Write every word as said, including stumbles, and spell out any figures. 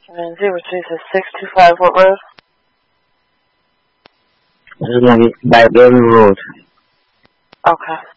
And zero three says six two five what road? This is going to be by Bailey Road. Okay.